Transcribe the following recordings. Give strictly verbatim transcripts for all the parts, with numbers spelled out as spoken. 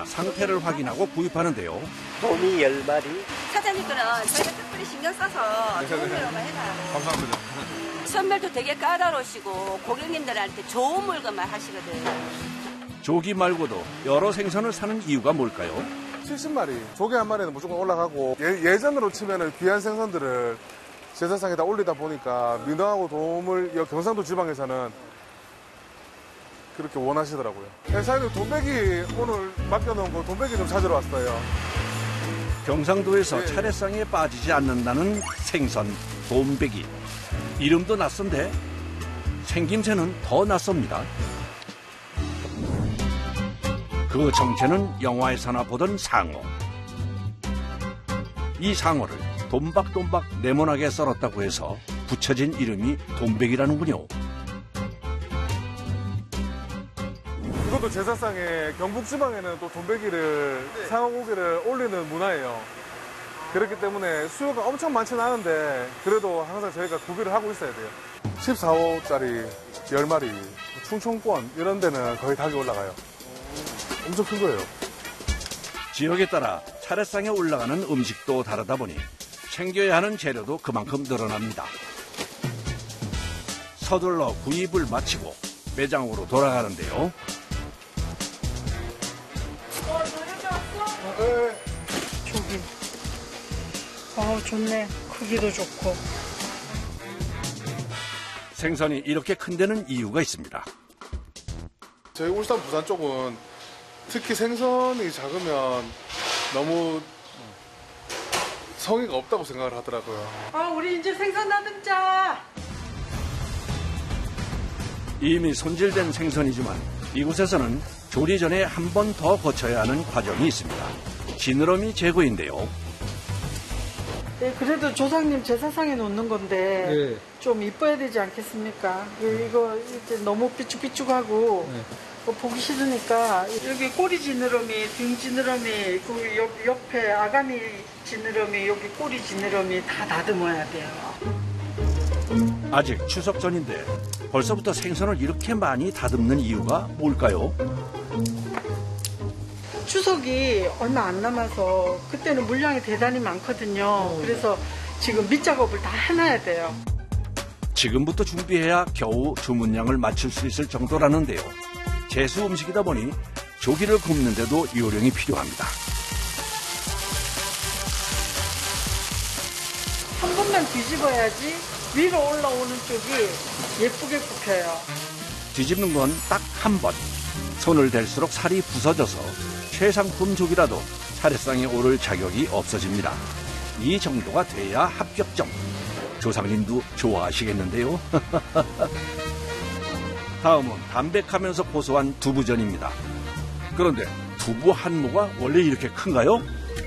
상태를 확인하고 구입하는데요. 도미 열 마리. 사장님들은 저희가 특별히 신경 써서 좋은 물건만 해놔요. 감사합니다. 선별도 되게 까다로우시고 고객님들한테 좋은 물건만 하시거든요. 조기 말고도 여러 생선을 사는 이유가 뭘까요? 칠십 마리. 조개 한 마리는 무조건 올라가고 예, 예전으로 치면은 귀한 생선들을 제사상에다 올리다 보니까 민어하고 도움을 이 경상도 지방에서는 그렇게 원하시더라고요. 사장님 돈베기 오늘 맡겨놓은 거 돈베기 좀 찾으러 왔어요. 경상도에서 네. 차례상에 빠지지 않는다는 생선 돈베기. 이름도 낯선데 생김새는 더 낯섭니다. 그 정체는 영화에서나 보던 상어. 이 상어를 돈박돈박 네모나게 썰었다고 해서 붙여진 이름이 돈베기라는군요. 이것도 제사상에 경북지방에는 또 돈베기를 네. 상어고기를 올리는 문화예요. 그렇기 때문에 수요가 엄청 많지는 않은데 그래도 항상 저희가 구비를 하고 있어야 돼요. 십사 호짜리 열 마리, 충청권 이런 데는 거의 닭이 올라가요. 엄청 큰 거예요. 지역에 따라 차례상에 올라가는 음식도 다르다 보니 챙겨야 하는 재료도 그만큼 늘어납니다. 서둘러 구입을 마치고 매장으로 돌아가는데요. 네. 조기. 어, 좋네. 크기도 좋고. 생선이 이렇게 큰 데는 이유가 있습니다. 저희 울산 부산 쪽은 특히 생선이 작으면 너무 성의가 없다고 생각을 하더라고요. 아, 우리 이제 생선 나듬자. 이미 손질된 생선이지만 이곳에서는 조리 전에 한 번 더 거쳐야 하는 과정이 있습니다. 지느러미 제거인데요. 네, 그래도 조상님 제사상에 놓는 건데 네. 좀 이뻐야 되지 않겠습니까? 이거 이제 너무 삐죽삐죽하고 네. 뭐 보기 싫으니까 여기 꼬리 지느러미, 등 지느러미, 그 옆, 옆에 아가미 지느러미, 여기 꼬리 지느러미 다 다듬어야 돼요. 아직 추석 전인데 벌써부터 생선을 이렇게 많이 다듬는 이유가 뭘까요? 추석이 얼마 안 남아서 그때는 물량이 대단히 많거든요. 그래서 지금 밑작업을 다 해놔야 돼요. 지금부터 준비해야 겨우 주문량을 맞출 수 있을 정도라는데요. 제수 음식이다 보니 조기를 굽는데도 요령이 필요합니다. 한 번만 뒤집어야지 위로 올라오는 쪽이 예쁘게 굽혀요. 뒤집는 건 딱 한 번. 손을 댈수록 살이 부서져서 최상품 조기라도 차례상에 오를 자격이 없어집니다. 이 정도가 돼야 합격점. 조상님도 좋아하시겠는데요. 다음은 담백하면서 고소한 두부전입니다. 그런데 두부 한 모가 원래 이렇게 큰가요?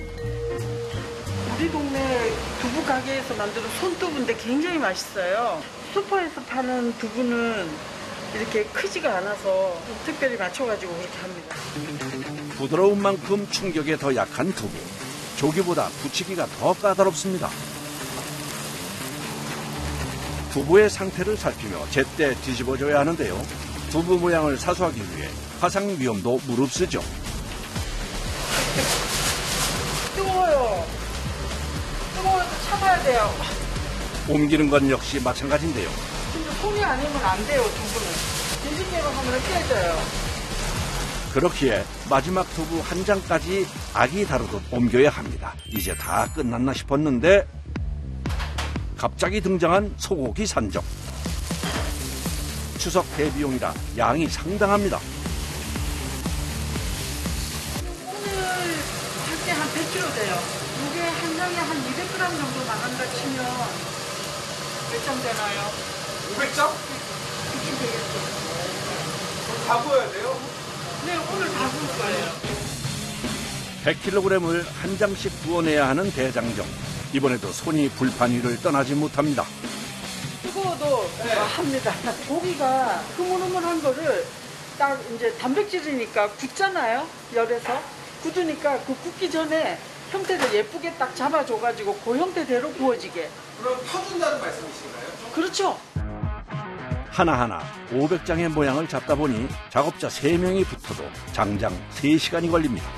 우리 동네 두부 가게에서 만드는 손두부인데 굉장히 맛있어요. 슈퍼에서 파는 두부는 이렇게 크지가 않아서 특별히 맞춰가지고 그렇게 합니다. 부드러운 만큼 충격에 더 약한 두부. 조기보다 부치기가 더 까다롭습니다. 두부의 상태를 살피며 제때 뒤집어줘야 하는데요. 두부 모양을 사수하기 위해 화상 위험도 무릅쓰죠. 뜨거워요. 뜨거워서 참아야 돼요. 옮기는 건 역시 마찬가지인데요. 근데 손이 아니면 안 돼요, 두부는. 뒤집개로 하면 깨져요. 그렇기에 마지막 두부 한 장까지 악이 다루듯 옮겨야 합니다. 이제 다 끝났나 싶었는데 갑자기 등장한 소고기 산적. 추석 대비용이라 양이 상당합니다. 오늘 할게 한 백 킬로그램 돼요. 이게 한 장에 한 이백 그램 정도 나간다 치면 몇 장 되나요? 오백 장? 그쯤 되겠죠. 다 구워야 돼요? 네, 오늘 다 구울 거예요. 백 킬로그램을 한 장씩 구워내야 하는 대장정. 이번에도 손이 불판 위를 떠나지 못합니다. 뜨거워도 네. 합니다. 고기가 흐물흐물한 거를 딱 이제 단백질이니까 굳잖아요. 열에서. 굳으니까 그 굽기 전에 형태를 예쁘게 딱 잡아줘가지고 그 형태대로 구워지게. 그럼 펴준다는 말씀이신가요? 그렇죠. 하나하나 오백 장의 모양을 잡다 보니 작업자 세 명이 붙어도 장장 세 시간이 걸립니다.